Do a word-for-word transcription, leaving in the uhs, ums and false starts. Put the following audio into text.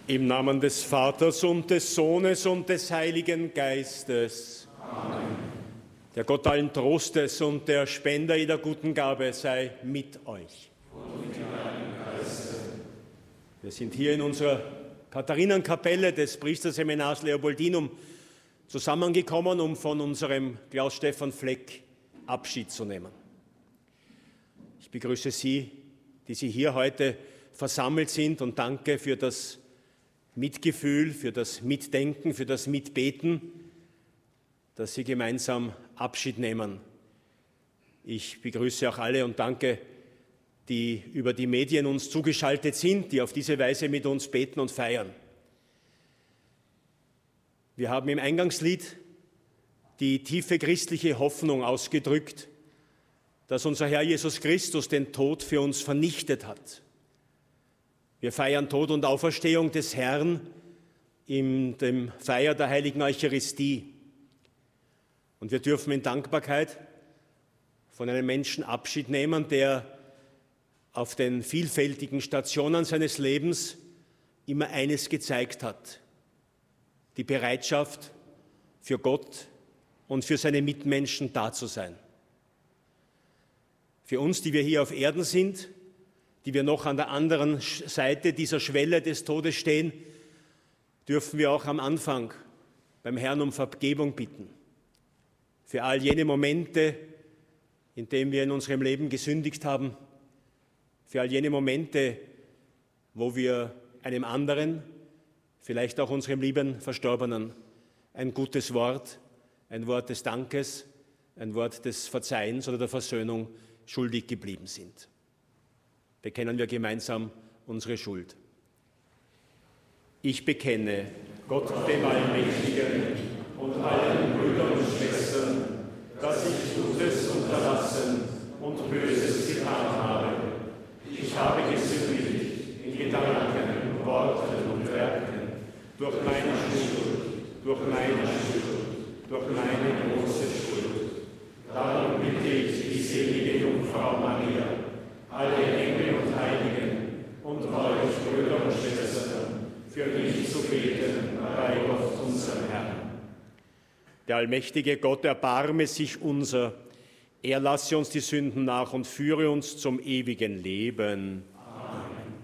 Im Namen des Vaters und des Sohnes und des Heiligen Geistes. Amen. Der Gott allen Trostes und der Spender jeder guten Gabe sei mit euch. Und mit deinem Geiste. Wir sind hier in unserer Katharinenkapelle des Priesterseminars Leopoldinum zusammengekommen, um von unserem Klaus Stefan Fleck Abschied zu nehmen. Ich begrüße Sie, die Sie hier heute versammelt sind, und danke für das Mitgefühl, für das Mitdenken, für das Mitbeten, dass Sie gemeinsam Abschied nehmen. Ich begrüße auch alle und danke, die über die Medien uns zugeschaltet sind, die auf diese Weise mit uns beten und feiern. Wir haben im Eingangslied die tiefe christliche Hoffnung ausgedrückt, dass unser Herr Jesus Christus den Tod für uns vernichtet hat. Wir feiern Tod und Auferstehung des Herrn in dem Feier der heiligen Eucharistie. Und wir dürfen in Dankbarkeit von einem Menschen Abschied nehmen, der auf den vielfältigen Stationen seines Lebens immer eines gezeigt hat: die Bereitschaft, für Gott und für seine Mitmenschen da zu sein. Für uns, die wir hier auf Erden sind, die wir noch an der anderen Seite dieser Schwelle des Todes stehen, dürfen wir auch am Anfang beim Herrn um Vergebung bitten. Für all jene Momente, in denen wir in unserem Leben gesündigt haben, für all jene Momente, wo wir einem anderen, vielleicht auch unserem lieben Verstorbenen, ein gutes Wort, ein Wort des Dankes, ein Wort des Verzeihens oder der Versöhnung schuldig geblieben sind. Bekennen wir gemeinsam unsere Schuld. Ich bekenne Gott, dem Allmächtigen, und allen Brüdern und Schwestern, dass ich Gutes unterlassen und Böses getan habe. Ich habe gesündigt in Gedanken, Worten und Werken, durch meine Schuld, durch meine Schuld, durch meine große Schuld. Darum bitte ich die selige Jungfrau Maria, alle Engel und Heiligen und euch, Brüder und Schwestern, für mich zu beten bei Gott, unserem Herrn. Der allmächtige Gott erbarme sich unser, er lasse uns die Sünden nach und führe uns zum ewigen Leben.